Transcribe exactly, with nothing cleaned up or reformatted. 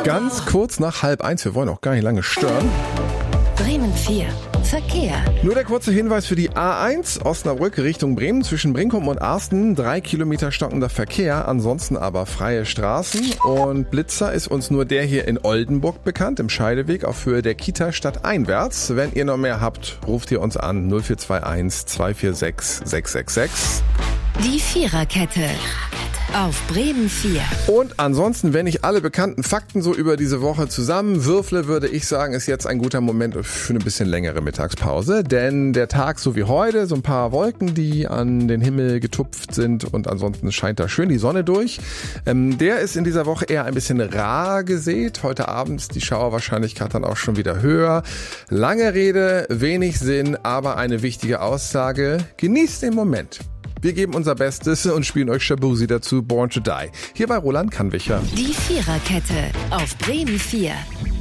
Ganz kurz nach halb eins, wir wollen auch gar nicht lange stören. Bremen vier. Verkehr. Nur der kurze Hinweis für die A eins Osnabrück Richtung Bremen zwischen Brinkum und Arsten. Drei Kilometer stockender Verkehr, ansonsten aber freie Straßen. Und Blitzer ist uns nur der hier in Oldenburg bekannt, im Scheideweg auf Höhe der Kita stadteinwärts. Wenn ihr noch mehr habt, ruft ihr uns an null vier zwei eins zwei vier sechs sechs sechs sechs. Die Viererkette. Auf Bremen vier. Und ansonsten, wenn ich alle bekannten Fakten so über diese Woche zusammenwürfle, würde ich sagen, ist jetzt ein guter Moment für eine bisschen längere Mittagspause. Denn der Tag so wie heute, so ein paar Wolken, die an den Himmel getupft sind und ansonsten scheint da schön die Sonne durch. Ähm, der ist in dieser Woche eher ein bisschen rar gesät. Heute Abend ist die Schauerwahrscheinlichkeit dann auch schon wieder höher. Lange Rede, wenig Sinn, aber eine wichtige Aussage. Genießt den Moment. Wir geben unser Bestes und spielen euch Shabuzi dazu, Born to Die. Hier bei Roland Kannwicher. Die Viererkette auf Bremen vier.